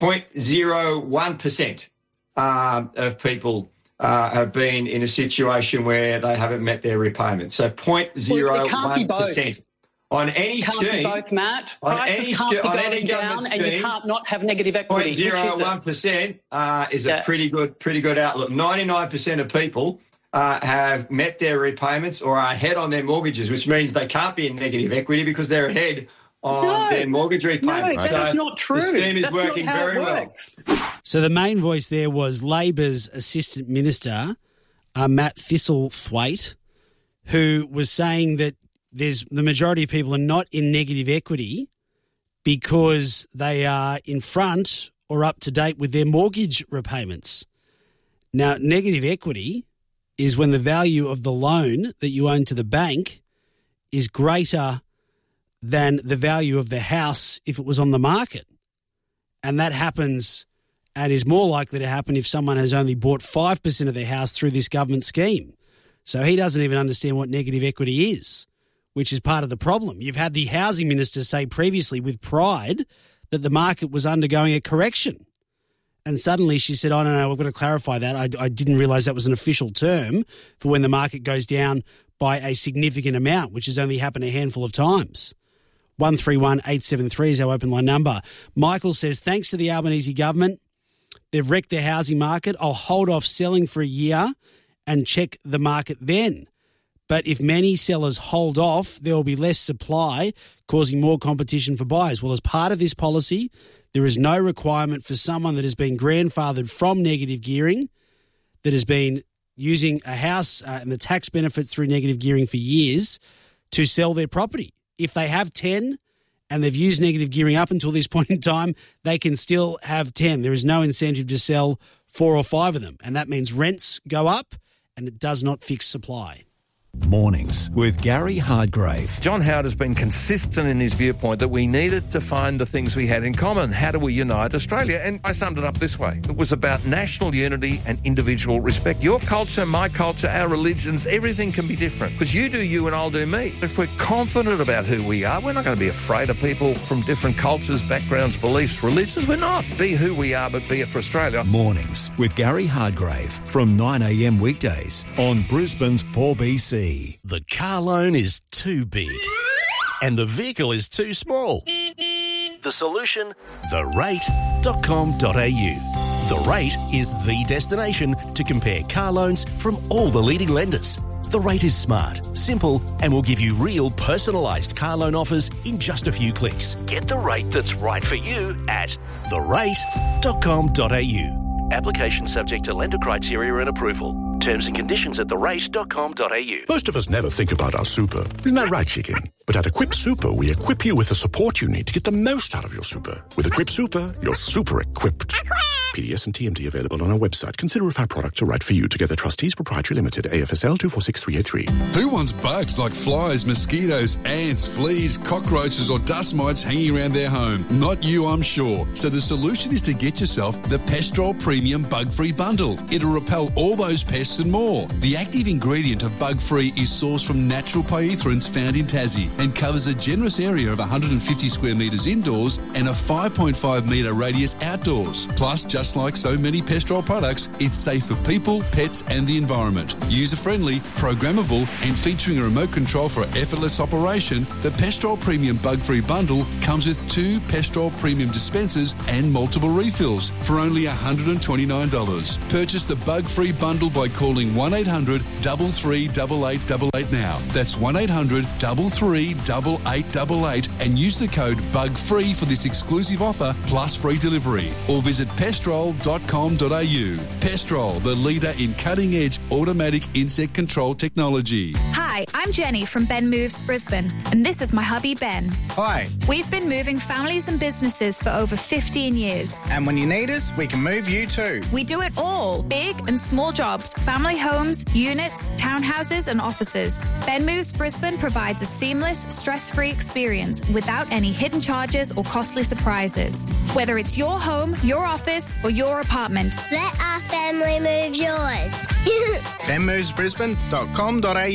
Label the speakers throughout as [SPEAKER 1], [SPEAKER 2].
[SPEAKER 1] 0.01% of people have been in a situation where they haven't met their repayments. So 0.01%. On any scheme,
[SPEAKER 2] can't be both, Matt. Prices can't be going down, and you can't not have negative equity.
[SPEAKER 1] 0.01% is a pretty good outlook. 99% of people have met their repayments or are ahead on their mortgages, which means they can't be in negative equity because they're ahead on their mortgage repayments.
[SPEAKER 2] No, that's not true.
[SPEAKER 1] The scheme is working very well.
[SPEAKER 3] So the main voice there was Labor's Assistant Minister, Matt Thistlethwaite, who was saying that the majority of people are not in negative equity because they are in front or up to date with their mortgage repayments. Now, negative equity is when the value of the loan that you own to the bank is greater than the value of the house if it was on the market. And that happens and is more likely to happen if someone has only bought 5% of their house through this government scheme. So he doesn't even understand what negative equity is, which is part of the problem. You've had the housing minister say previously with pride that the market was undergoing a correction. And suddenly she said, oh, no, we've got to clarify that. I didn't realise that was an official term for when the market goes down by a significant amount, which has only happened a handful of times. 131873 is our open line number. Michael says, thanks to the Albanese government, they've wrecked their housing market. I'll hold off selling for a year and check the market then. But if many sellers hold off, there will be less supply, causing more competition for buyers. Well, as part of this policy, there is no requirement for someone that has been grandfathered from negative gearing, that has been using a house and the tax benefits through negative gearing for years, to sell their property. If they have 10 and they've used negative gearing up until this point in time, they can still have 10. There is no incentive to sell 4 or 5 of them. And that means rents go up and it does not fix supply.
[SPEAKER 4] Mornings with Gary Hardgrave.
[SPEAKER 5] John Howard has been consistent in his viewpoint that we needed to find the things we had in common. How do we unite Australia? And I summed it up this way. It was about national unity and individual respect. Your culture, my culture, our religions, everything can be different. Because you do you and I'll do me. If we're confident about who we are, we're not going to be afraid of people from different cultures, backgrounds, beliefs, religions. We're not. Be who we are, but be it for Australia.
[SPEAKER 4] Mornings with Gary Hardgrave from 9 a.m. weekdays on Brisbane's 4BC.
[SPEAKER 6] The car loan is too big and the vehicle is too small. The solution? therate.com.au. The Rate is the destination to compare car loans from all the leading lenders. The Rate is smart, simple, and will give you real personalised car loan offers in just a few clicks. Get the rate that's right for you at therate.com.au. Application subject to lender criteria and approval. Terms and conditions at therate.com.au.
[SPEAKER 7] Most of us never think about our super. Isn't that right, chicken? But at Equip Super, we equip you with the support you need to get the most out of your super. With Equip Super, you're super equipped. PDS and TMD available on our website. Consider if our products are right for you. Together Trustees Proprietary Limited, AFSL 246383.
[SPEAKER 8] Who wants bugs like flies, mosquitoes, ants, fleas, cockroaches or dust mites hanging around their home? Not you, I'm sure. So the solution is to get yourself the Pestrol Premium Bug-Free Bundle. It'll repel all those pests and more. The active ingredient of Bug-Free is sourced from natural pyrethroids found in Tassie and covers a generous area of 150 square metres indoors and a 5.5 metre radius outdoors. Plus, just like so many Pestrol products, it's safe for people, pets and the environment. User-friendly, programmable and featuring a remote control for effortless operation, the Pestrol Premium Bug-Free Bundle comes with 2 Pestrol Premium dispensers and multiple refills for only $129. Purchase the Bug-Free Bundle by calling 1800 33 8888 now. That's 1800 33 8888 and use the code BUGFREE for this exclusive offer plus free delivery. Or visit pestrol.com.au. Pestrol, the leader in cutting-edge automatic insect control technology.
[SPEAKER 9] Hi, I'm Jenny from Ben Moves Brisbane, and this is my hubby Ben.
[SPEAKER 10] Hi.
[SPEAKER 9] We've been moving families and businesses for over 15 years.
[SPEAKER 10] And when you need us, we can move you too.
[SPEAKER 9] We do it all, big and small jobs, family homes, units, townhouses and offices. Ben Moves Brisbane provides a seamless, stress-free experience without any hidden charges or costly surprises. Whether it's your home, your office or your apartment.
[SPEAKER 11] Let our family move yours.
[SPEAKER 10] benmovesbrisbane.com.au.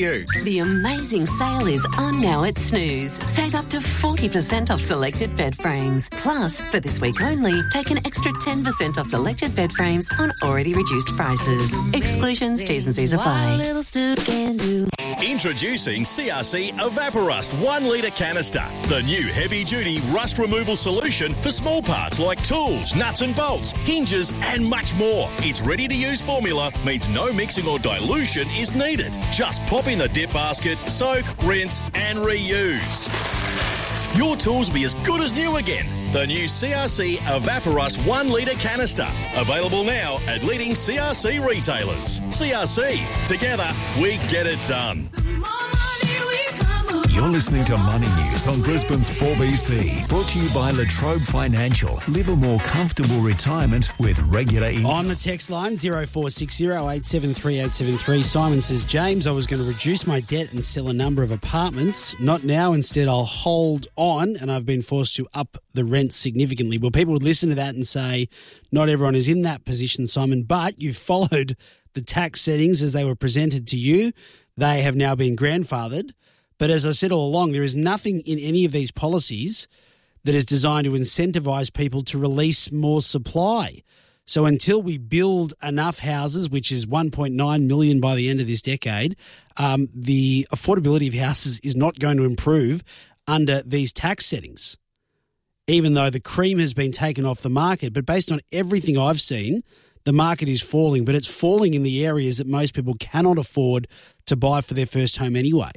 [SPEAKER 11] The amazing sale is on now at Snooze. Save up to 40% off selected bed frames. Plus, for this week only, take an extra 10% off selected bed frames on already reduced prices. Exclusions, T's and C's apply.
[SPEAKER 6] Introducing CRC Evaporust 1 litre canister, the new heavy-duty rust removal solution for small parts like tools, nuts and bolts, hinges and much more. Its ready-to-use formula means no mixing or dilution is needed. Just pop in the dip basket, soak, rinse and reuse. Your tools will be as good as new again. The new CRC Evaporust 1 litre canister. Available now at leading CRC retailers. CRC. Together, we get it done.
[SPEAKER 4] You're listening to Money News on Brisbane's 4BC. Brought to you by Latrobe Financial. Live a more comfortable retirement with regular income.
[SPEAKER 3] On the text line, 0460 873 873. Simon says, James, I was going to reduce my debt and sell a number of apartments. Not now. Instead, I'll hold on, and I've been forced to up the rent significantly. Well, people would listen to that and say, not everyone is in that position, Simon, but you followed the tax settings as they were presented to you. They have now been grandfathered. But as I said all along, there is nothing in any of these policies that is designed to incentivise people to release more supply. So until we build enough houses, which is 1.9 million by the end of this decade, the affordability of houses is not going to improve under these tax settings, even though the cream has been taken off the market. But based on everything I've seen, the market is falling, but it's falling in the areas that most people cannot afford to buy for their first home anyway.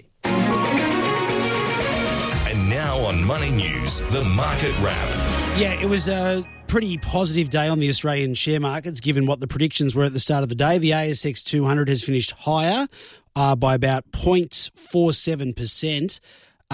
[SPEAKER 6] Now on Money News, the Market Wrap.
[SPEAKER 3] Yeah, it was a pretty positive day on the Australian share markets, given what the predictions were at the start of the day. The ASX 200 has finished higher by about 0.47%.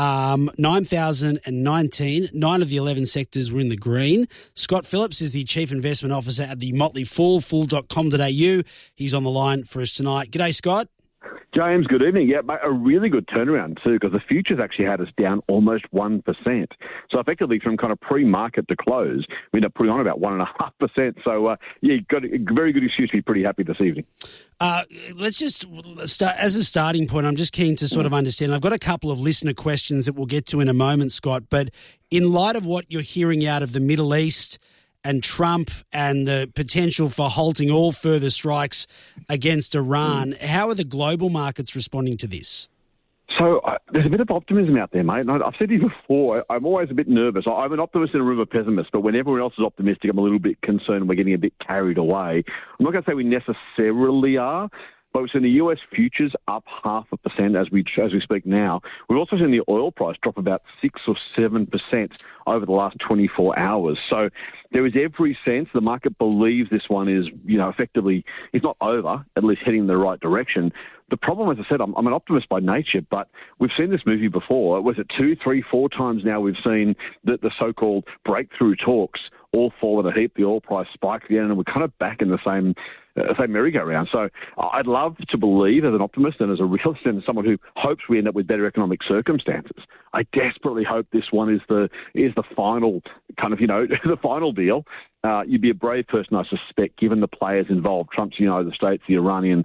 [SPEAKER 3] 9,019. 9 of the 11 sectors were in the green. Scott Phillips is the Chief Investment Officer at the Motley Fool, fool.com.au. He's on the line for us tonight. G'day, Scott.
[SPEAKER 12] James, good evening. Yeah, mate, a really good turnaround too, because the futures actually had us down almost 1%. So effectively from kind of pre-market to close, we ended up putting on about 1.5%. So, you've got a very good excuse to be pretty happy this evening.
[SPEAKER 3] Let's just start as a starting point. I'm just keen to sort of understand. I've got a couple of listener questions that we'll get to in a moment, Scott. But in light of what you're hearing out of the Middle East and Trump and the potential for halting all further strikes against Iran, how are the global markets responding to this?
[SPEAKER 12] So there's a bit of optimism out there, mate. And I've said to you before, I'm always a bit nervous. I'm an optimist in a room of pessimists, but when everyone else is optimistic, I'm a little bit concerned we're getting a bit carried away. I'm not going to say we necessarily are, but we've seen the US futures up 0.5% as we speak now. We've also seen the oil price drop about 6 or 7% over the last 24 hours. So there is every sense the market believes this one is, effectively, if not over, at least heading in the right direction. The problem, as I said, I'm an optimist by nature, but we've seen this movie before. Was it 2, 3, 4 times now we've seen the so-called breakthrough talks all fall in a heap, the oil price spike again, and we're kind of back in the same merry-go-round. So I'd love to believe, as an optimist and as a realist and as someone who hopes we end up with better economic circumstances, I desperately hope this one is the final kind of, the final deal. You'd be a brave person, I suspect, given the players involved, Trump's United States, the Iranian,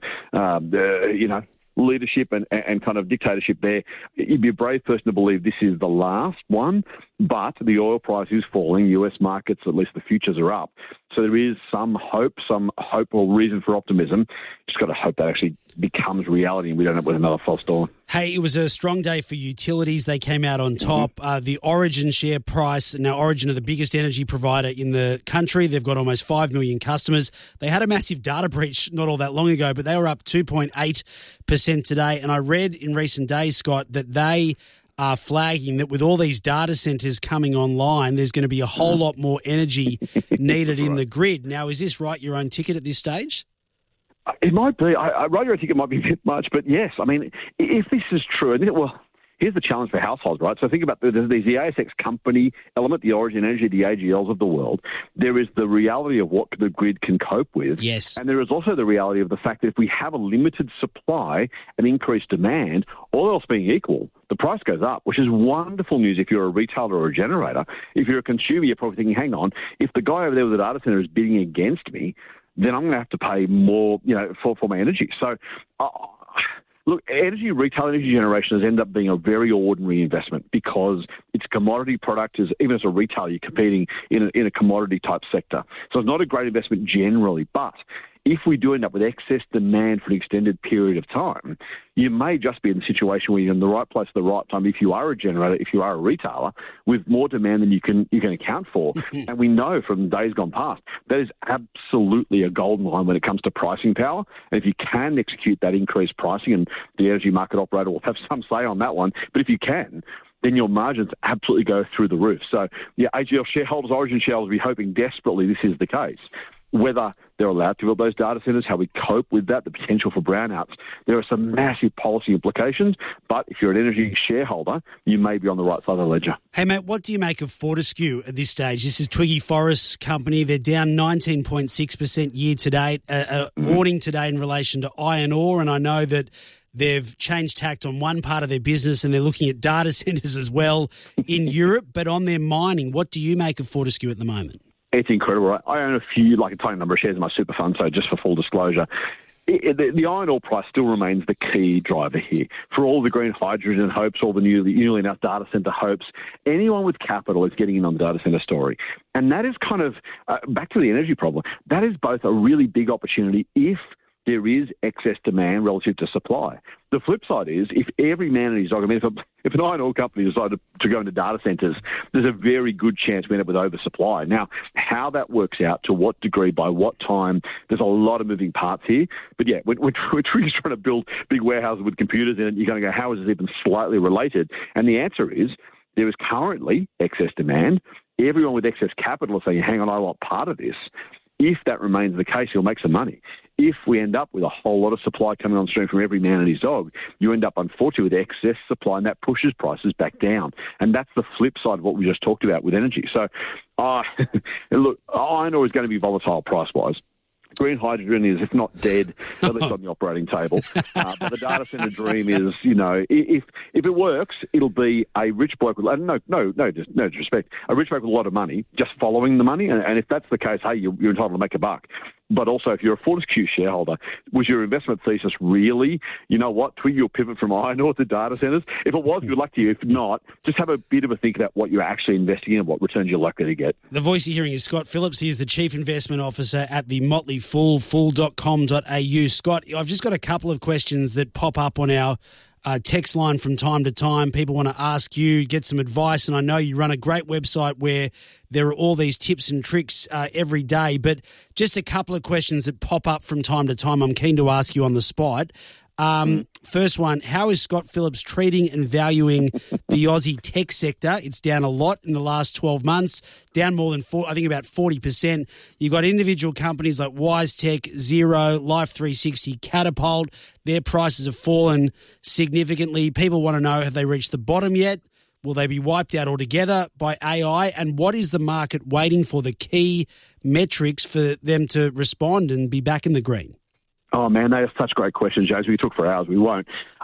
[SPEAKER 12] leadership and kind of dictatorship there. You'd be a brave person to believe this is the last one, but the oil price is falling. US markets, at least the futures are up. So there is some hope or reason for optimism. Just got to hope that actually becomes reality and we don't end up with another false dawn.
[SPEAKER 3] Hey, it was a strong day for utilities. They came out on top. The Origin share price, now Origin are the biggest energy provider in the country. They've got almost 5 million customers. They had a massive data breach not all that long ago, but they were up 2.8% today. And I read in recent days, Scott, that they are flagging that with all these data centres coming online, there's going to be a whole lot more energy needed in the grid. Now, is this write your own ticket at this stage?
[SPEAKER 12] It might be. I write your own ticket might be a bit much, but yes. I mean, if this is true, here's the challenge for households, right? So think about there's the ASX company element, the Origin Energy, the AGLs of the world. There is the reality of what the grid can cope with.
[SPEAKER 3] Yes.
[SPEAKER 12] And there is also the reality of the fact that if we have a limited supply and increased demand, all else being equal, the price goes up, which is wonderful news if you're a retailer or a generator. If you're a consumer, you're probably thinking, hang on, if the guy over there with the data center is bidding against me, then I'm going to have to pay more, for my energy. So, Look, retail energy generation has ended up being a very ordinary investment because it's a commodity product. Even as a retailer, you're competing in a commodity type sector. So it's not a great investment generally, but if we do end up with excess demand for an extended period of time, you may just be in the situation where you're in the right place at the right time if you are a generator, if you are a retailer, with more demand than you can account for. And we know from days gone past, that is absolutely a golden line when it comes to pricing power. And if you can execute that increased pricing, and the energy market operator will have some say on that one, but if you can, then your margins absolutely go through the roof. So, yeah, AGL shareholders, Origin shareholders will be hoping desperately this is the case. Whether they're allowed to build those data centres, how we cope with that, the potential for brownouts. There are some massive policy implications, but if you're an energy shareholder, you may be on the right side of the ledger.
[SPEAKER 3] Hey, Matt, what do you make of Fortescue at this stage? This is Twiggy Forrest's company. They're down 19.6% year to date. Warning today in relation to iron ore, and I know that they've changed tact on one part of their business and they're looking at data centres as well in Europe, but on their mining, what do you make of Fortescue at the moment?
[SPEAKER 12] It's incredible. I own a tiny number of shares in my super fund, so just for full disclosure, the iron ore price still remains the key driver here. For all the green hydrogen hopes, all the newly announced data centre hopes, anyone with capital is getting in on the data centre story. And that is kind of, back to the energy problem, that is both a really big opportunity if there is excess demand relative to supply. The flip side is if every man and his dog, if an iron ore company decided to go into data centres, there's a very good chance we end up with oversupply. Now, how that works out, to what degree, by what time, there's a lot of moving parts here. But yeah, when Trigger's trying to build big warehouses with computers in it, you're going to go, how is this even slightly related? And the answer is there is currently excess demand. Everyone with excess capital is saying, hang on, I want part of this. If that remains the case, you'll make some money. If we end up with a whole lot of supply coming on stream from every man and his dog, you end up, unfortunately, with excess supply, and that pushes prices back down. And that's the flip side of what we just talked about with energy. So, look, iron ore is going to be volatile price-wise. Green hydrogen is, if not dead, at least on the operating table. But the data centre dream is, if it works, it'll be a rich bloke with, no disrespect, a rich bloke with a lot of money just following the money. And if that's the case, hey, you're entitled to make a buck. But also, if you're a Fortescue shareholder, was your investment thesis really, you know what, Twiggy, you'll pivot from iron ore to data centres? If it was, good luck to you. If not, just have a bit of a think about what you're actually investing in and what returns you're likely to get.
[SPEAKER 3] The voice you're hearing is Scott Phillips. He is the Chief Investment Officer at the Motley Fool, fool.com.au. Scott, I've just got a couple of questions that pop up on our text line from time to time. People want to ask you, get some advice, and I know you run a great website where there are all these tips and tricks every day, but just a couple of questions that pop up from time to time I'm keen to ask you on the spot. First one, how is Scott Phillips treating and valuing the Aussie tech sector? It's down a lot in the last 12 months, down more than about 40%. You've got individual companies like WiseTech, Xero, Life360, Catapult. Their prices have fallen significantly. People want to know, have they reached the bottom yet? Will they be wiped out altogether by AI? And what is the market waiting for, the key metrics for them to respond and be back in the green?
[SPEAKER 12] Oh, man, they are such great questions, James. We took for hours. We won't.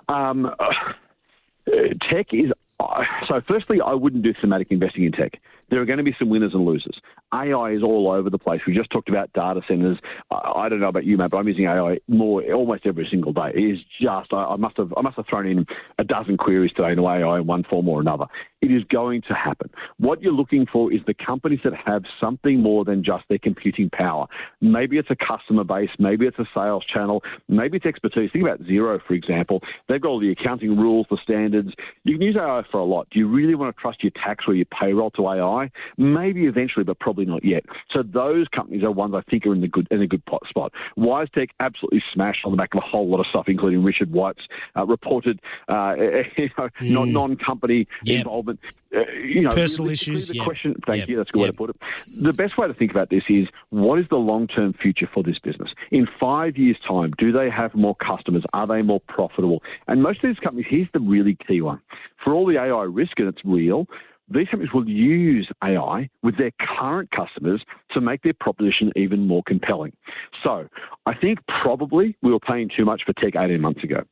[SPEAKER 12] Tech is... So firstly, I wouldn't do thematic investing in tech. There are going to be some winners and losers. AI is all over the place. We just talked about data centers. I don't know about you, Matt, but I'm using AI almost every single day. It is just, I must have thrown in a dozen queries today into AI in one form or another. It is going to happen. What you're looking for is the companies that have something more than just their computing power. Maybe it's a customer base. Maybe it's a sales channel. Maybe it's expertise. Think about Xero, for example. They've got all the accounting rules, the standards. You can use AI for a lot. Do you really want to trust your tax or your payroll to AI? Maybe eventually, but probably not yet. So those companies are ones I think are in a good spot. WiseTech absolutely smashed on the back of a whole lot of stuff, including Richard White's reported non-company involvement.
[SPEAKER 3] Personal issues.
[SPEAKER 12] The question, thank you. That's a good way to put it. The best way to think about this is, what is the long-term future for this business? In 5 years' time, do they have more customers? Are they more profitable? And most of these companies, here's the really key one. For all the AI risk, and it's real, these companies will use AI with their current customers to make their proposition even more compelling. So I think probably we were paying too much for tech 18 months ago.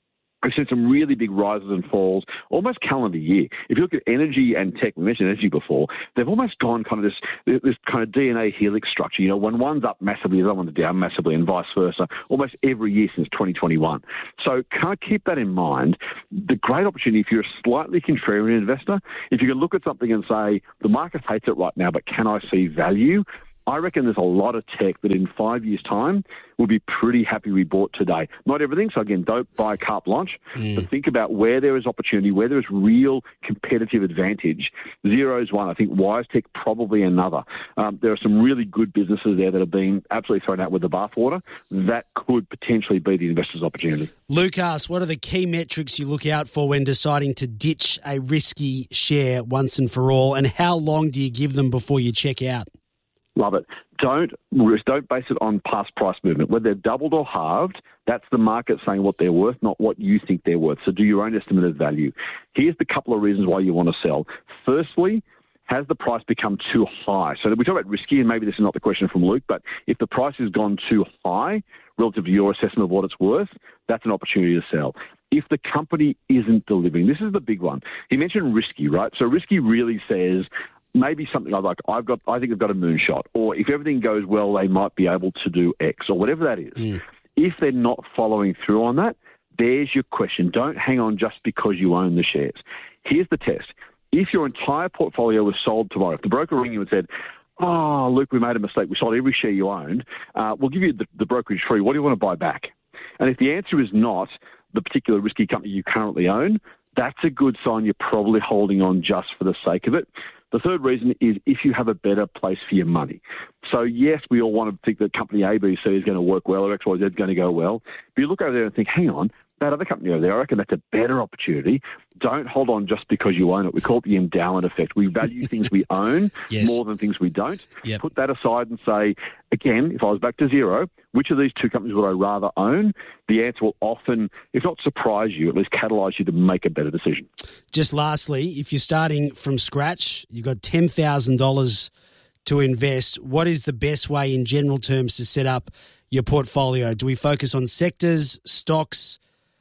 [SPEAKER 12] We've seen some really big rises and falls, almost calendar year. If you look at energy and tech, we mentioned energy before, they've almost gone kind of this kind of DNA helix structure. You know, when one's up massively, the other one's down massively, and vice versa, almost every year since 2021. So kind of keep that in mind. The great opportunity, if you're a slightly contrarian investor, if you can look at something and say, the market hates it right now, but can I see value? I reckon there's a lot of tech that in 5 years' time will be pretty happy we bought today. Not everything, so again, don't buy carte blanche, but think about where there is opportunity, where there is real competitive advantage. Xero is one. I think WiseTech probably another. There are some really good businesses there that are being absolutely thrown out with the bathwater. That could potentially be the investor's opportunity.
[SPEAKER 3] Luke asks, what are the key metrics you look out for when deciding to ditch a risky share once and for all, and how long do you give them before you check out?
[SPEAKER 12] Love it. Don't base it on past price movement. Whether they're doubled or halved, that's the market saying what they're worth, not what you think they're worth. So do your own estimate of value. Here's the couple of reasons why you want to sell. Firstly, has the price become too high? So we talk about risky, and maybe this is not the question from Luke, but if the price has gone too high relative to your assessment of what it's worth, that's an opportunity to sell. If the company isn't delivering, this is the big one. He mentioned risky, right? So risky really says, maybe something like I think they've got a moonshot, or if everything goes well, they might be able to do X, or whatever that is. If they're not following through on that, there's your question. Don't hang on just because you own the shares. Here's the test. If your entire portfolio was sold tomorrow, if the broker rang you and said, oh, Luke, we made a mistake, we sold every share you owned, we'll give you the brokerage free, what do you want to buy back? And if the answer is not the particular risky company you currently own, that's a good sign you're probably holding on just for the sake of it. The third reason is if you have a better place for your money. So, yes, we all want to think that company A, B, C is going to work well, or X, Y, Z is going to go well. But you look over there and think, hang on, that other company over there, I reckon that's a better opportunity. Don't hold on just because you own it. We call it the endowment effect. We value things we own more than things we don't.
[SPEAKER 3] Yep.
[SPEAKER 12] Put that aside and say, again, if I was back to Xero, which of these two companies would I rather own? The answer will often, if not surprise you, at least catalyse you to make a better decision.
[SPEAKER 3] Just lastly, if you're starting from scratch, you've got $10,000 to invest, what is the best way in general terms to set up your portfolio? Do we focus on sectors, stocks,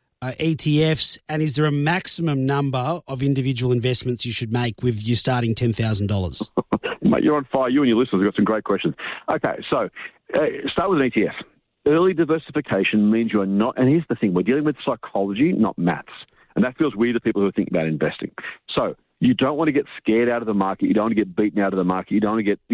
[SPEAKER 3] ETFs, and is there a maximum number of individual investments you should make with you starting $10,000?
[SPEAKER 12] Mate, you're on fire. You and your listeners have got some great questions. Okay, so start with an ETF. Early diversification means you are not, and here's the thing, we're dealing with psychology, not maths, and that feels weird to people who think about investing. So you don't want to get scared out of the market. You don't want to get beaten out of the market. You don't want to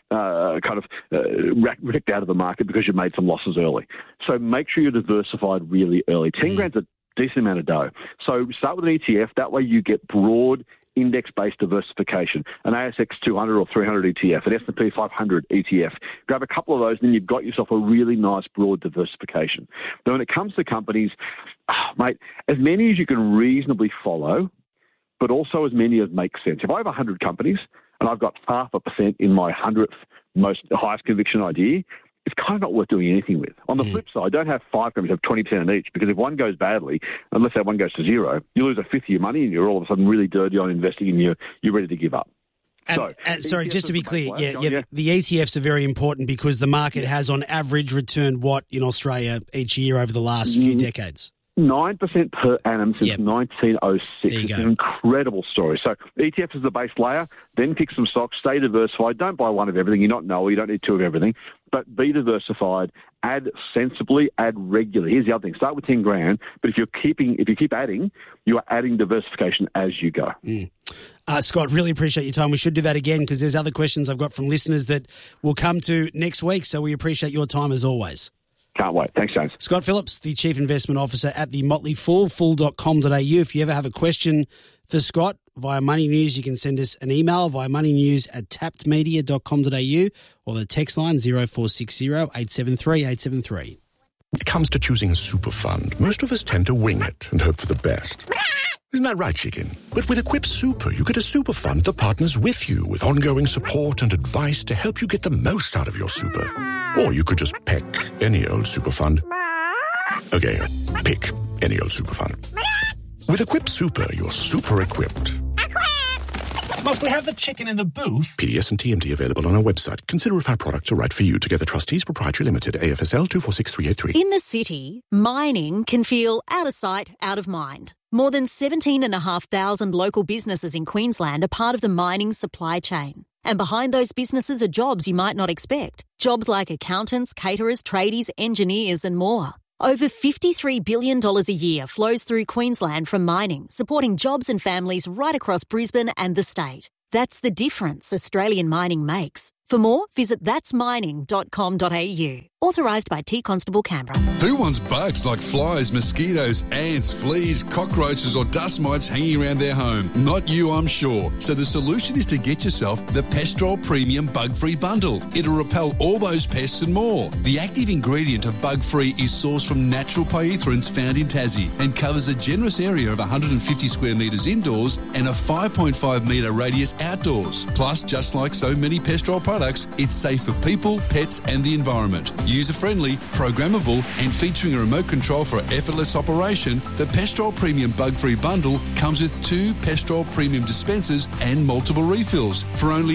[SPEAKER 12] get, wrecked out of the market because you've made some losses early. So make sure you're diversified really early. 10 grand's a decent amount of dough. So start with an ETF. That way you get broad index-based diversification, an ASX 200 or 300 ETF, an S&P 500 ETF. Grab a couple of those, and then you've got yourself a really nice broad diversification. But when it comes to companies, mate, as many as you can reasonably follow, but also as many as make sense. If I have 100 companies and I've got 0.5% in my 100th highest conviction idea, it's kind of not worth doing anything with. On the flip side, don't have 5 companies, have 20% in each, because if one goes badly, unless that one goes to zero, you lose a fifth of your money and you're all of a sudden really dirty on investing and you're ready to give up.
[SPEAKER 3] And sorry, just to be clear, the ETFs are very important because the market has on average returned what in Australia each year over the last few decades?
[SPEAKER 12] 9% per annum since 1906. It's an incredible story. So ETF is the base layer, then pick some stocks, stay diversified. Don't buy one of everything. You're not Noah. You don't need 2 of everything. But be diversified, add sensibly, add regularly. Here's the other thing. Start with 10 grand, but if you keep adding, you are adding diversification as you go.
[SPEAKER 3] Scott, really appreciate your time. We should do that again because there's other questions I've got from listeners that we'll come to next week. So we appreciate your time as always.
[SPEAKER 12] Can't wait. Thanks, James.
[SPEAKER 3] Scott Phillips, the Chief Investment Officer at the Motley Fool, fool.com.au. If you ever have a question for Scott via Money News, you can send us an email via moneynews@tappedmedia.com.au or the text line 0460 873 873.
[SPEAKER 7] When it comes to choosing a super fund, most of us tend to wing it and hope for the best. Isn't that right, chicken? But with Equip Super, you get a super fund that partners with you with ongoing support and advice to help you get the most out of your super. Or you could just pick any old super fund. Okay, pick any old super fund. With Equip Super, you're super equipped.
[SPEAKER 13] Must we have the chicken in the booth?
[SPEAKER 7] PDS and TMD available on our website. Consider if our products are right for you. Together Trustees Proprietary Limited, AFSL 246383.
[SPEAKER 14] In the city, mining can feel out of sight, out of mind. More than 17,500 local businesses in Queensland are part of the mining supply chain. And behind those businesses are jobs you might not expect. Jobs like accountants, caterers, tradies, engineers and more. Over $53 billion a year flows through Queensland from mining, supporting jobs and families right across Brisbane and the state. That's the difference Australian mining makes. For more, visit thatsmining.com.au. Authorised by T Constable Canberra.
[SPEAKER 8] Who wants bugs like flies, mosquitoes, ants, fleas, cockroaches or dust mites hanging around their home? Not you, I'm sure. So the solution is to get yourself the Pestrol Premium Bug-Free Bundle. It'll repel all those pests and more. The active ingredient of Bug-Free is sourced from natural pyrethroids found in Tassie and covers a generous area of 150 square metres indoors and a 5.5 metre radius outdoors. Plus, just like so many Pestrol products, it's safe for people, pets and the environment. User-friendly, programmable and featuring a remote control for effortless operation, the Pestrol Premium Bug-Free Bundle comes with 2 Pestrol Premium dispensers and multiple refills for only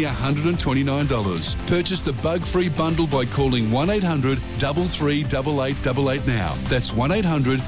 [SPEAKER 8] $129. Purchase the Bug-Free Bundle by calling 1800 338888 now. That's 1800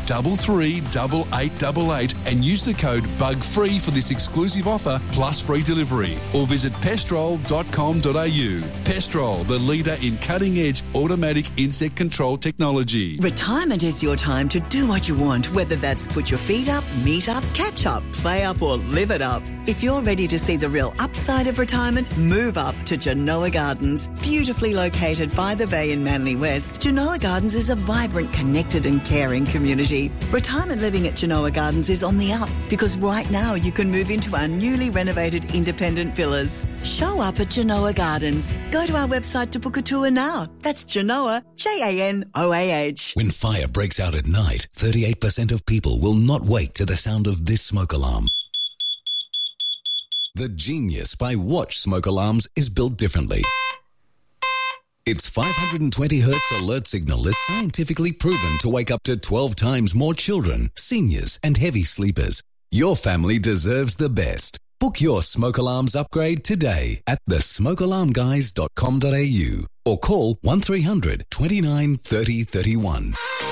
[SPEAKER 8] 338888 and use the code BUGFREE for this exclusive offer plus free delivery. Or visit pestrol.com.au. Pestrol, the leader in cutting-edge automatic insect control technology.
[SPEAKER 15] Retirement is your time to do what you want, whether that's put your feet up, meet up, catch up, play up or live it up. If you're ready to see the real upside of retirement, move up to Genoa Gardens. Beautifully located by the bay in Manly West, Genoa Gardens is a vibrant, connected and caring community. Retirement living at Genoa Gardens is on the up because right now you can move into our newly renovated independent villas. Show up at Genoa Gardens. Go to our website to book a tour now. That's Genoa, Janoah.
[SPEAKER 16] When fire breaks out at night, 38% of people will not wake to the sound of this smoke alarm. The Genius by Watch smoke alarms is built differently. Its 520 Hz alert signal is scientifically proven to wake up to 12 times more children, seniors and heavy sleepers. Your family deserves the best. Book your smoke alarms upgrade today at thesmokealarmguys.com.au or call 1300 29 30 31.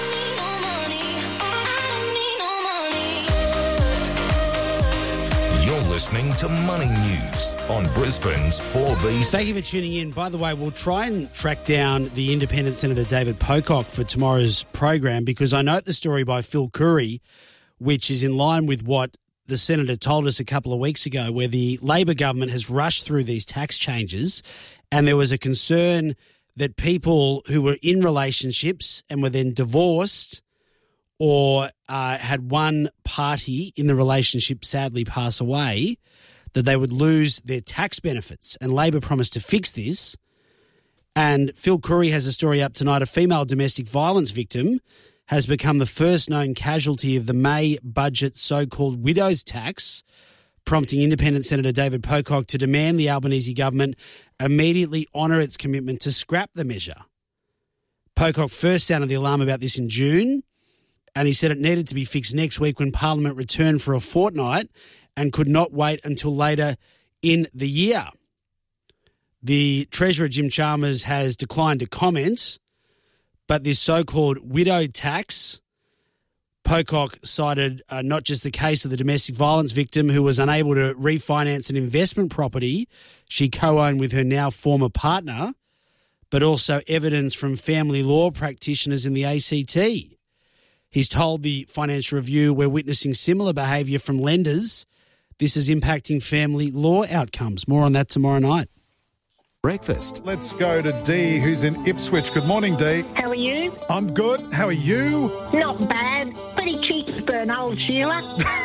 [SPEAKER 6] You're listening to Money News on Brisbane's 4BC.
[SPEAKER 3] Thank you for tuning in. By the way, we'll try and track down the independent Senator David Pocock for tomorrow's program because I note the story by Phil Curry, which is in line with what the Senator told us a couple of weeks ago, where the Labor government has rushed through these tax changes and there was a concern that people who were in relationships and were then divorced or had one party in the relationship sadly pass away, that they would lose their tax benefits. And Labor promised to fix this. And Phil Curry has a story up tonight. A female domestic violence victim has become the first known casualty of the May budget so-called widow's tax, prompting independent Senator David Pocock to demand the Albanese government immediately honour its commitment to scrap the measure. Pocock first sounded the alarm about this in June, and he said it needed to be fixed next week when Parliament returned for a fortnight and could not wait until later in the year. The Treasurer, Jim Chalmers, has declined to comment, but this so-called widow tax, Pocock cited not just the case of the domestic violence victim who was unable to refinance an investment property she co-owned with her now former partner, but also evidence from family law practitioners in the ACT. He's told the Financial Review, we're witnessing similar behaviour from lenders. This is impacting family law outcomes. More on that tomorrow night.
[SPEAKER 13] Breakfast. Let's go to Dee, who's in Ipswich. Good morning, Dee.
[SPEAKER 17] How are you?
[SPEAKER 13] I'm good. How are you?
[SPEAKER 17] Not bad. Pretty cheeky for an old Sheila.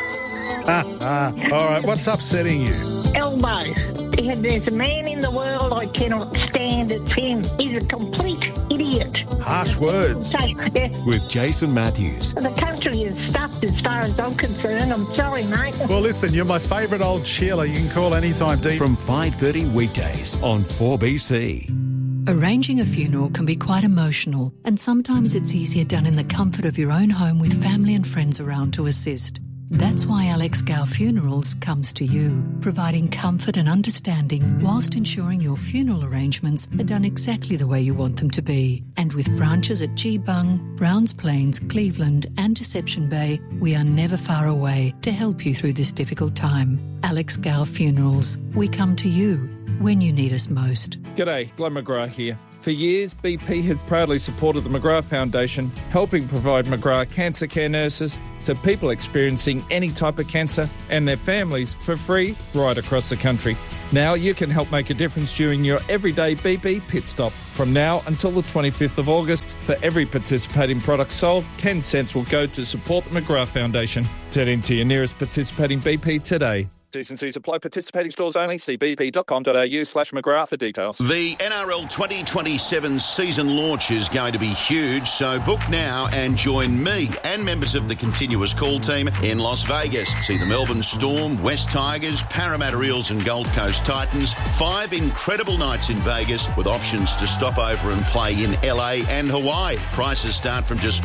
[SPEAKER 13] All right, what's upsetting you?
[SPEAKER 17] Elbows. There's a man in the world I cannot stand. It's him. He's a complete idiot.
[SPEAKER 13] Harsh words.
[SPEAKER 17] So, yeah.
[SPEAKER 6] With Jason Matthews.
[SPEAKER 17] The country is stuffed as far as I'm concerned. I'm sorry, mate.
[SPEAKER 13] Well, listen, you're my favourite old Sheila. You can call anytime, Dee.
[SPEAKER 6] From 5:30 weekdays on 4BC.
[SPEAKER 18] Arranging a funeral can be quite emotional, and sometimes it's easier done in the comfort of your own home with family and friends around to assist. That's why Alex Gow Funerals comes to you, providing comfort and understanding whilst ensuring your funeral arrangements are done exactly the way you want them to be. And with branches at Geebung, Browns Plains, Cleveland and Deception Bay, we are never far away to help you through this difficult time. Alex Gow Funerals, we come to you when you need us most.
[SPEAKER 5] G'day, Glenn McGrath here. For years, BP has proudly supported the McGrath Foundation, helping provide McGrath cancer care nurses to people experiencing any type of cancer and their families for free right across the country. Now you can help make a difference during your everyday BP pit stop. From now until the 25th of August, for every participating product sold, 10 cents will go to support the McGrath Foundation. Turn into your nearest participating BP today. T&Cs apply. Participating stores only. See bp.com.au/McGrath for details.
[SPEAKER 19] The NRL 2027 season launch is going to be huge, so book now and join me and members of the continuous call team in Las Vegas. See the Melbourne Storm, West Tigers, Parramatta Eels and Gold Coast Titans. 5 incredible nights in Vegas with options to stop over and play in LA and Hawaii. Prices start from just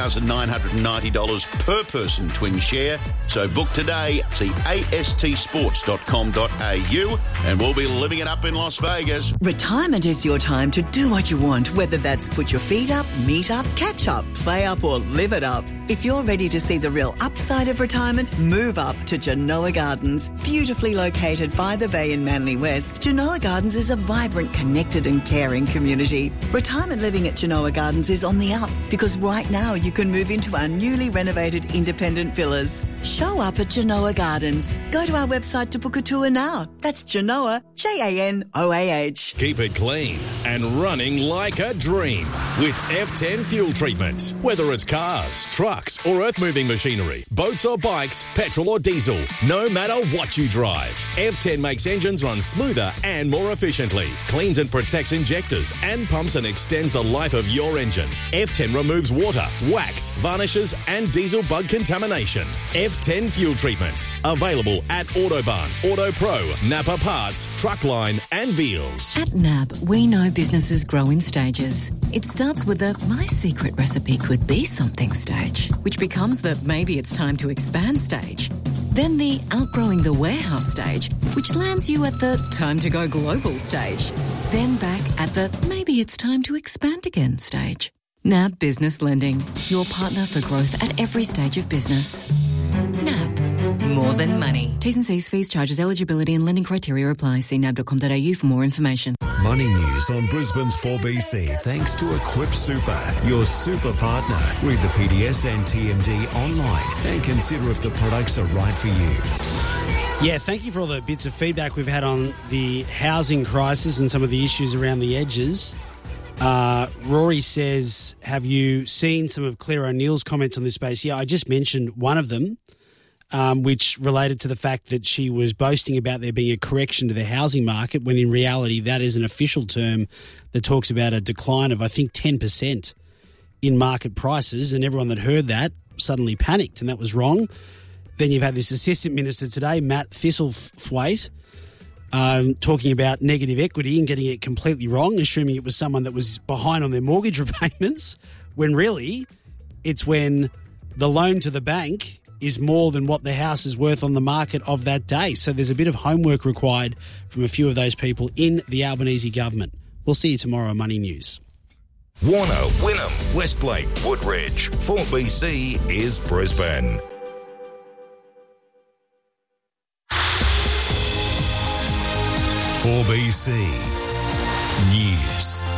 [SPEAKER 19] $4,990 per person twin share. So book today. See astsports.com.au and we'll be living it up in Las Vegas.
[SPEAKER 15] Retirement is your time to do what you want, whether that's put your feet up, meet up, catch up, play up or live it up. If you're ready to see the real upside of retirement, move up to Genoa Gardens. Beautifully located by the bay in Manly West, Genoa Gardens is a vibrant, connected and caring community. Retirement living at Genoa Gardens is on the up because right now you can move into our newly renovated independent villas. Show up at Genoa Gardens. Go to our website to book a tour now. That's Genoa, Janoah.
[SPEAKER 6] Keep it clean and running like a dream with F10 fuel treatment. Whether it's cars, trucks or earth-moving machinery, boats or bikes, petrol or diesel, no matter what you drive, F10 makes engines run smoother and more efficiently, cleans and protects injectors and pumps and extends the life of your engine. F10 removes water, wax, varnishes and diesel bug contamination. F10 fuel treatment. Available at Autobarn, Auto Pro, Napa Parts, Truckline and Veals.
[SPEAKER 18] At NAB, we know businesses grow in stages. It starts with the my secret recipe could be something stage, which becomes the maybe it's time to expand stage. Then the outgrowing the warehouse stage, which lands you at the time to go global stage. Then back at the maybe it's time to expand again stage. NAB Business Lending, your partner for growth at every stage of business. NAB. More than money. T&Cs, fees, charges, eligibility and lending criteria apply. See nab.com.au for more information.
[SPEAKER 4] Money news on Brisbane's 4BC thanks to Equip Super, your super partner. Read the PDS and TMD online and consider if the products are right for you.
[SPEAKER 3] Yeah, thank you for all the bits of feedback we've had on the housing crisis and some of the issues around the edges. Rory says, have you seen some of Claire O'Neill's comments on this space? Yeah, I just mentioned one of them, which related to the fact that she was boasting about there being a correction to the housing market when in reality that is an official term that talks about a decline of, I think, 10% in market prices, and everyone that heard that suddenly panicked, and that was wrong. Then you've had this Assistant Minister today, Matt Thistlethwaite, talking about negative equity and getting it completely wrong, assuming it was someone that was behind on their mortgage repayments, when really it's when the loan to the bank is more than what the house is worth on the market of that day. So there's a bit of homework required from a few of those people in the Albanese government. We'll see you tomorrow on Money News.
[SPEAKER 6] Warner, Wynnum, Westlake, Woodridge. 4BC is Brisbane.
[SPEAKER 4] BC News.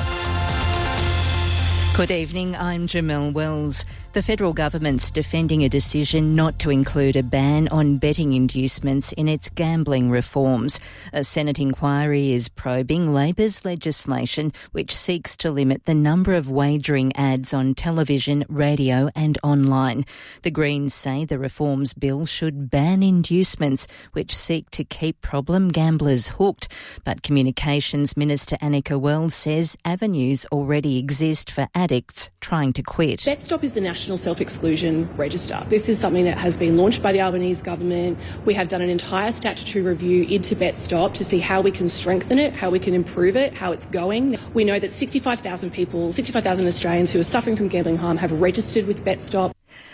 [SPEAKER 20] Good evening, I'm Jamelle Wells. The federal government's defending a decision not to include a ban on betting inducements in its gambling reforms. A Senate inquiry is probing Labor's legislation which seeks to limit the number of wagering ads on television, radio and online. The Greens say the reforms bill should ban inducements which seek to keep problem gamblers hooked. But Communications Minister Annika Wells says avenues already exist for addicts trying to quit.
[SPEAKER 21] BetStop is the National Self-Exclusion Register. This is something that has been launched by the Albanese government. We have done an entire statutory review into BetStop to see how we can strengthen it, how we can improve it, how it's going. We know that 65,000 Australians who are suffering from gambling harm have registered with BetStop.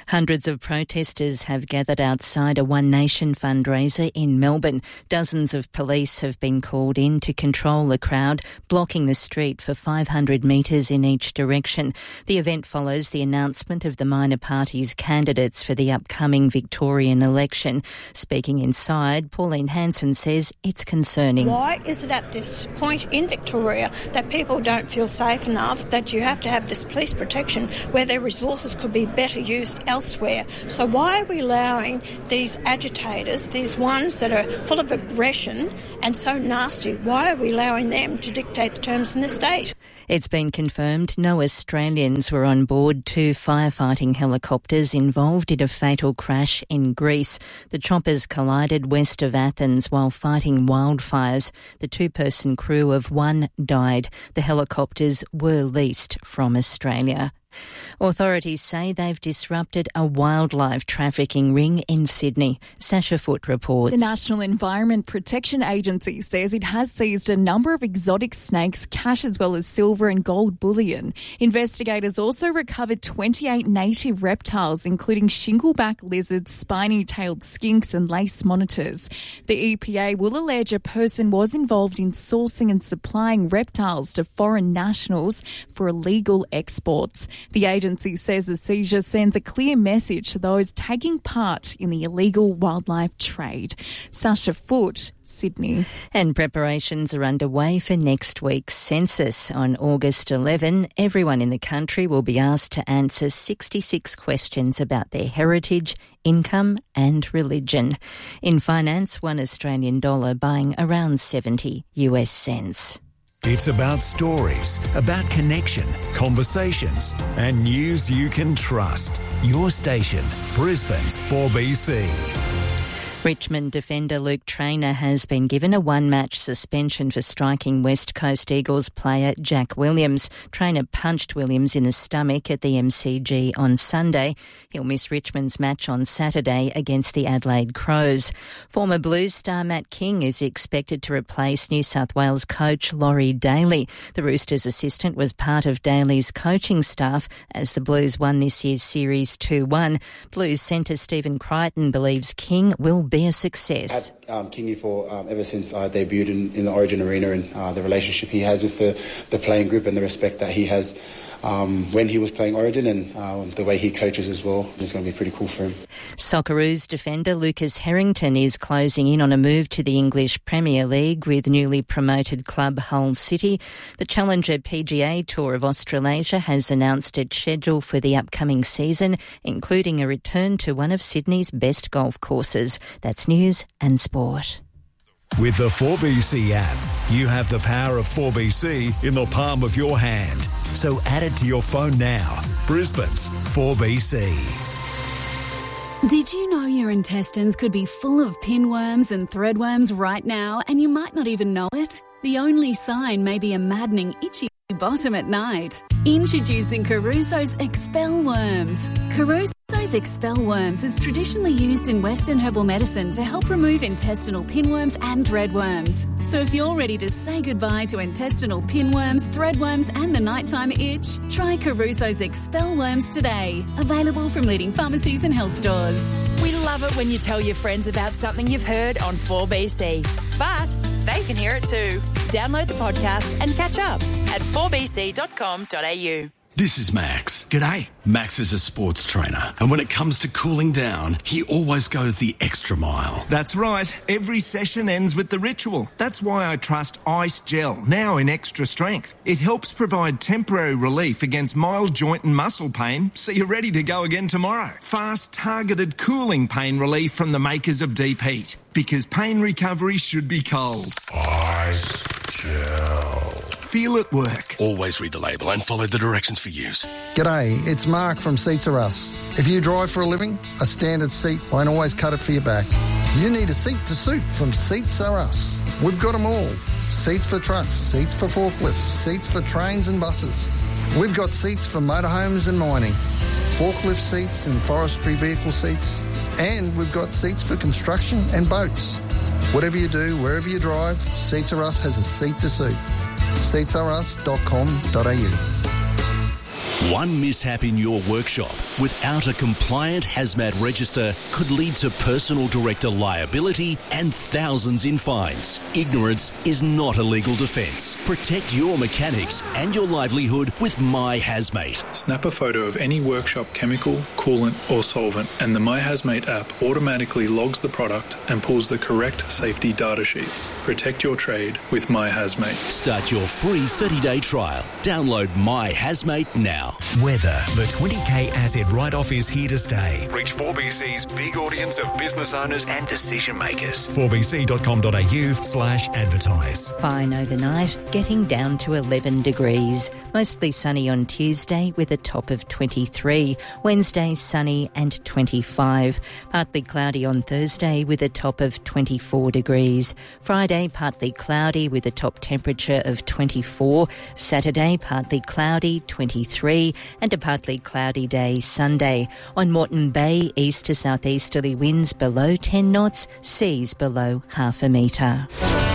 [SPEAKER 20] Hundreds of protesters have gathered outside a One Nation fundraiser in Melbourne. Dozens of police have been called in to control the crowd, blocking the street for 500 metres in each direction. The event follows the announcement of the minor party's candidates for the upcoming Victorian election. Speaking inside, Pauline Hanson says it's concerning.
[SPEAKER 2] Why is it at this point in Victoria that people don't feel safe enough that you have to have this police protection where their resources could be better used elsewhere? So why are we allowing these agitators, these ones that are full of aggression and so nasty, why are we allowing them to dictate the terms in the state?
[SPEAKER 20] It's been confirmed no Australians were on board two firefighting helicopters involved in a fatal crash in Greece. The choppers collided west of Athens while fighting wildfires. The two-person crew of one died. The helicopters were leased from Australia. Authorities say they've disrupted a wildlife trafficking ring in Sydney. Sasha Foote reports.
[SPEAKER 22] The National Environment Protection Agency says it has seized a number of exotic snakes, cash as well as silver and gold bullion. Investigators also recovered 28 native reptiles, including shingleback lizards, spiny-tailed skinks and lace monitors. The EPA will allege a person was involved in sourcing and supplying reptiles to foreign nationals for illegal exports. The agency says the seizure sends a clear message to those taking part in the illegal wildlife trade. Sasha Foote, Sydney.
[SPEAKER 20] And preparations are underway for next week's census. On August 11, everyone in the country will be asked to answer 66 questions about their heritage, income and religion. In finance, $1 Australian dollar buying around 70 US cents.
[SPEAKER 4] It's about stories, about connection, conversations, and news you can trust. Your station, Brisbane's 4BC.
[SPEAKER 20] Richmond defender Luke Traynor has been given a one-match suspension for striking West Coast Eagles player Jack Williams. Traynor punched Williams in the stomach at the MCG on Sunday. He'll miss Richmond's match on Saturday against the Adelaide Crows. Former Blues star Matt King is expected to replace New South Wales coach Laurie Daly. The Roosters' assistant was part of Daly's coaching staff as the Blues won this year's series 2-1. Blues centre Stephen Crichton believes King will be a success.
[SPEAKER 23] Had Kingy for ever since I debuted in the Origin arena, and the relationship he has with the playing group and the respect that he has when he was playing Origin, and the way he coaches as well is going to be pretty cool for him.
[SPEAKER 20] Socceroos defender Lucas Harrington is closing in on a move to the English Premier League with newly promoted club Hull City. The Challenger PGA Tour of Australasia has announced its schedule for the upcoming season, including a return to one of Sydney's best golf courses. That's news and sport.
[SPEAKER 4] With the 4BC app, you have the power of 4BC in the palm of your hand. So add it to your phone now. Brisbane's 4BC.
[SPEAKER 24] Did you know your intestines could be full of pinworms and threadworms right now, and you might not even know it? The only sign may be a maddening, itchy bottom at night. Introducing Caruso's Expel Worms. Caruso's Expel Worms is traditionally used in Western herbal medicine to help remove intestinal pinworms and threadworms. So if you're ready to say goodbye to intestinal pinworms, threadworms and the nighttime itch, try Caruso's Expel Worms today. Available from leading pharmacies and health stores.
[SPEAKER 25] We love it when you tell your friends about something you've heard on 4BC. But they can hear it too. Download the podcast and catch up at 4bc.com.au.
[SPEAKER 26] This is Max. G'day. Max is a sports trainer, and when it comes to cooling down, he always goes the extra mile.
[SPEAKER 27] That's right. Every session ends with the ritual. That's why I trust Ice Gel, now in extra strength. It helps provide temporary relief against mild joint and muscle pain, so you're ready to go again tomorrow. Fast, targeted cooling pain relief from the makers of Deep Heat. Because pain recovery should be cold.
[SPEAKER 26] Ice Gel.
[SPEAKER 27] Feel it work.
[SPEAKER 26] Always read the label and follow the directions for use.
[SPEAKER 28] G'day, it's Mark from Seats Are Us. If you drive for a living, a standard seat won't always cut it for your back. You need a seat to suit from Seats Are Us. We've got them all. Seats for trucks, seats for forklifts, seats for trains and buses. We've got seats for motorhomes and mining, forklift seats and forestry vehicle seats, and we've got seats for construction and boats. Whatever you do, wherever you drive, Seats Are Us has a seat to suit. seatsarus.com.au.
[SPEAKER 6] One mishap in your workshop without a compliant hazmat register could lead to personal director liability and thousands in fines. Ignorance is not a legal defence. Protect your mechanics and your livelihood with My Hazmate.
[SPEAKER 1] Snap a photo of any workshop chemical, coolant or solvent, and the My Hazmate app automatically logs the product and pulls the correct safety data sheets. Protect your trade with My Hazmate.
[SPEAKER 6] Start your free 30-day trial. Download My Hazmate now.
[SPEAKER 4] Weather. The 20k asset write-off is here to stay. Reach 4BC's big audience of business owners and decision makers. 4bc.com.au/advertise.
[SPEAKER 20] Fine overnight, getting down to 11 degrees. Mostly sunny on Tuesday with a top of 23. Wednesday sunny and 25. Partly cloudy on Thursday with a top of 24 degrees. Friday partly cloudy with a top temperature of 24. Saturday partly cloudy, 23, and a partly cloudy day Sunday. On Moreton Bay, east to southeasterly winds below 10 knots, seas below half a metre.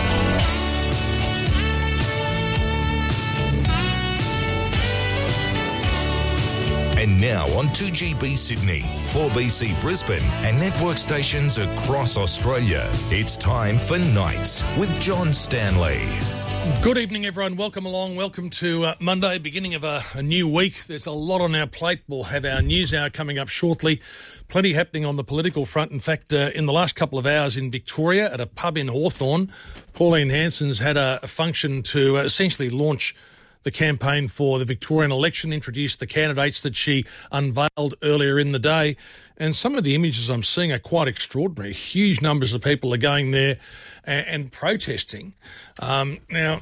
[SPEAKER 7] And now on 2GB Sydney, 4BC Brisbane and network stations across Australia, it's time for Nights with John Stanley.
[SPEAKER 8] Good evening, everyone. Welcome along. Welcome to Monday, beginning of a new week. There's a lot on our plate. We'll have our news hour coming up shortly. Plenty happening on the political front. In fact, in the last couple of hours in Victoria at a pub in Hawthorn, Pauline Hanson's had a function to essentially launch the campaign for the Victorian election, introduced the candidates that she unveiled earlier in the day. And some of the images I'm seeing are quite extraordinary. Huge numbers of people are going there and protesting. Now,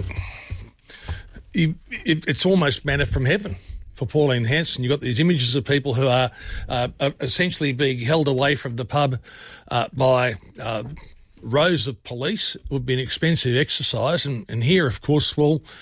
[SPEAKER 8] it's almost manna from heaven for Pauline Hanson. You've got these images of people who are essentially being held away from the pub by rows of police. It would be an expensive exercise, and here, of course,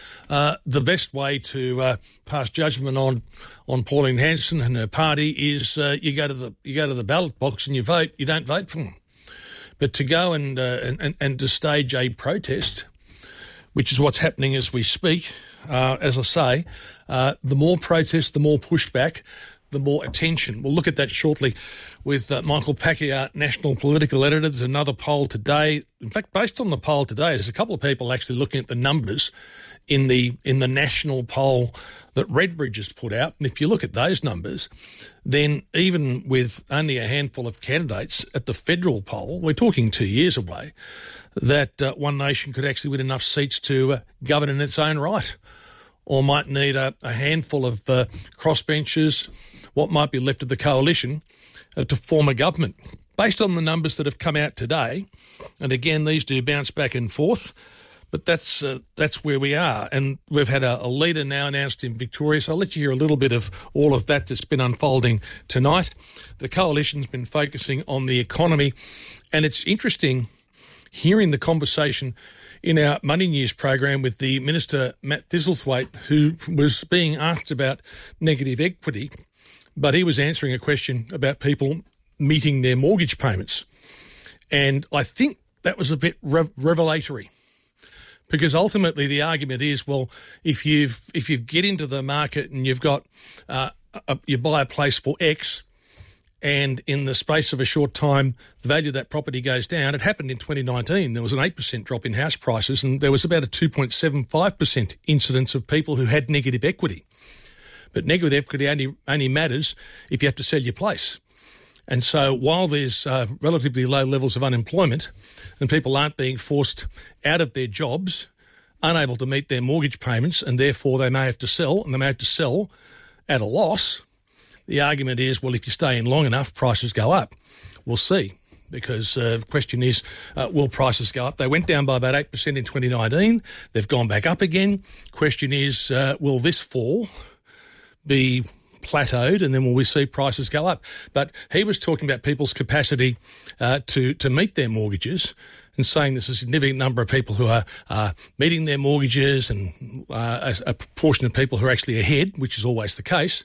[SPEAKER 8] the best way to pass judgment on Pauline Hanson and her party is you go to the ballot box and you vote. You don't vote for them, but to go and to stage a protest, which is what's happening as we speak. As I say, the more protest, the more pushback, the more attention. We'll look at that shortly with Michael Pacquiao, National Political Editor. There's another poll today. In fact, based on the poll today, there's a couple of people actually looking at the numbers in the national poll that Redbridge has put out. And if you look at those numbers, then even with only a handful of candidates at the federal poll, we're talking 2 years away, that One Nation could actually win enough seats to govern in its own right, or might need a handful of crossbenchers, what might be left of the coalition, to form a government. Based on the numbers that have come out today, and again, these do bounce back and forth, but that's where we are. And we've had a leader now announced in Victoria, so I'll let you hear a little bit of all of that that's been unfolding tonight. The coalition's been focusing on the economy, and it's interesting hearing the conversation in our Money News program with the Minister, Matt Thistlethwaite, who was being asked about negative equity, but he was answering a question about people meeting their mortgage payments. And I think that was a bit revelatory, because ultimately the argument is, well, if you get into the market and you've got you buy a place for X, and in the space of a short time, the value of that property goes down. It happened in 2019. There was an 8% drop in house prices, and there was about a 2.75% incidence of people who had negative equity. But negative equity only matters if you have to sell your place. And so while there's relatively low levels of unemployment and people aren't being forced out of their jobs, unable to meet their mortgage payments, and therefore they may have to sell, and they may have to sell at a loss, the argument is, well, if you stay in long enough, prices go up. We'll see, because the question is, will prices go up? They went down by about 8% in 2019. They've gone back up again. Question is, will this fall be plateaued, and then will we see prices go up? But he was talking about people's capacity to meet their mortgages, and saying there's a significant number of people who are meeting their mortgages, and a proportion of people who are actually ahead, which is always the case.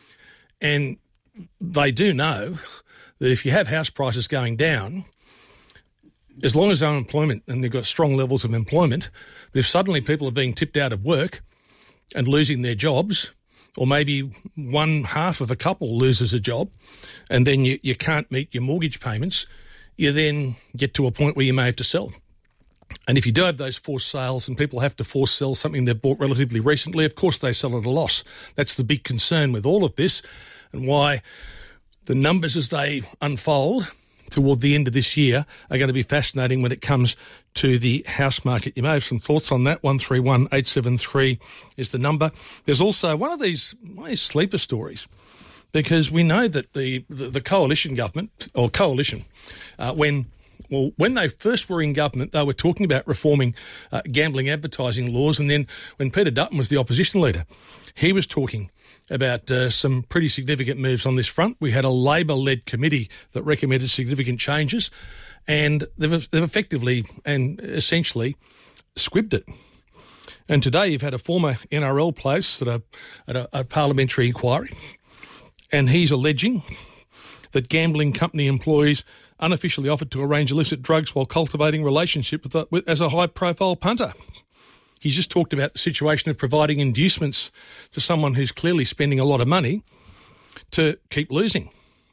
[SPEAKER 8] And they do know that if you have house prices going down, as long as unemployment, and they've got strong levels of employment, if suddenly people are being tipped out of work and losing their jobs, or maybe one half of a couple loses a job, and then you can't meet your mortgage payments, you then get to a point where you may have to sell. And if you do have those forced sales and people have to force sell something they've bought relatively recently, of course they sell at a loss. That's the big concern with all of this, and why the numbers as they unfold toward the end of this year are going to be fascinating when it comes to the house market. You may have some thoughts on that. 131873 is the number. There's also one of these sleeper stories, because we know that the coalition government, or coalition, when they first were in government, they were talking about reforming gambling advertising laws. And then when Peter Dutton was the opposition leader, he was talking about some pretty significant moves on this front. We had a Labor-led committee that recommended significant changes, and they've effectively and essentially squibbed it. And today you've had a former NRL place at a parliamentary inquiry, and he's alleging that gambling company employees unofficially offered to arrange illicit drugs while cultivating relationship as a high-profile punter. He's just talked about the situation of providing inducements to someone who's clearly spending a lot of money to keep losing.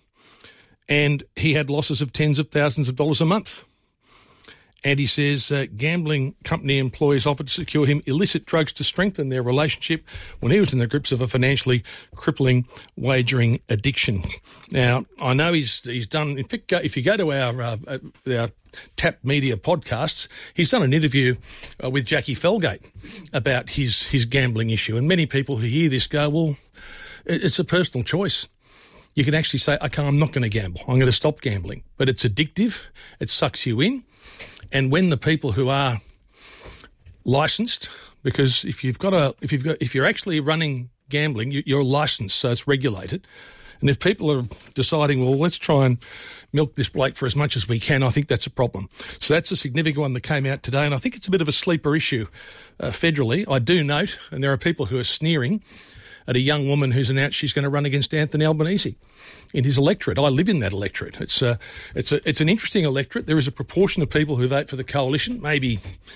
[SPEAKER 8] And he had losses of tens of thousands of dollars a month. And he says gambling company employees offered to secure him illicit drugs to strengthen their relationship when he was in the grips of a financially crippling wagering addiction. Now, I know he's done, in fact, if you go to our Tap Media podcasts, he's done an interview with Jackie Felgate about his gambling issue. And many people who hear this go, well, it's a personal choice. You can actually say, okay, I'm not going to gamble. I'm going to stop gambling. But it's addictive. It sucks you in. And when the people who are licensed, because if you're actually running gambling, you're licensed, so it's regulated. And if people are deciding, well, let's try and milk this bloke for as much as we can, I think that's a problem. So that's a significant one that came out today, and I think it's a bit of a sleeper issue federally. I do note, and there are people who are sneering at a young woman who's announced she's going to run against Anthony Albanese in his electorate. I live in that electorate. It's an interesting electorate. There is a proportion of people who vote for the coalition, maybe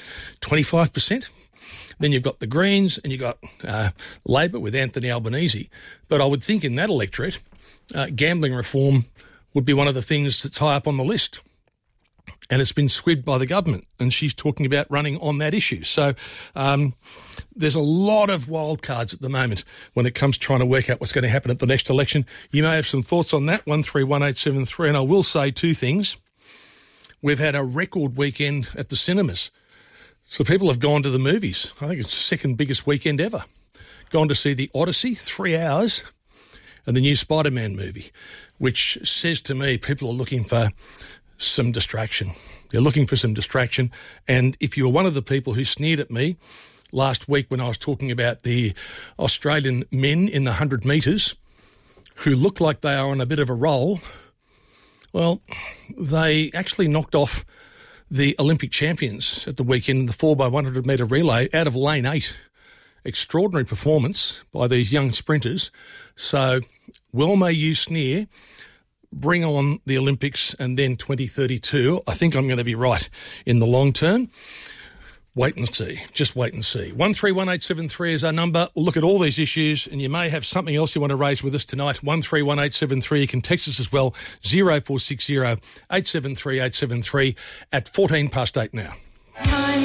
[SPEAKER 8] 25%. Then you've got the Greens and you've got Labor with Anthony Albanese. But I would think in that electorate, gambling reform would be one of the things that's high up on the list. And it's been squibbed by the government, and she's talking about running on that issue. So there's a lot of wild cards at the moment when it comes to trying to work out what's going to happen at the next election. You may have some thoughts on that, 131873, and I will say two things. We've had a record weekend at the cinemas. So people have gone to the movies. I think it's the second biggest weekend ever. Gone to see The Odyssey, 3 hours, and the new Spider-Man movie, which says to me people are looking for some distraction. They're looking for some distraction. And if you were one of the people who sneered at me last week when I was talking about the Australian men in the 100 metres who look like they are on a bit of a roll, well, they actually knocked off the Olympic champions at the weekend in the 4x100 metre relay out of lane 8. Extraordinary performance by these young sprinters. So, well may you sneer. Bring on the Olympics and then 2032. I think I'm going to be right in the long term. Wait and see. Just wait and see. 131873 is our number. We'll look at all these issues, and you may have something else you want to raise with us tonight. 131873. You can text us as well. 0460 873 873 at 8 now.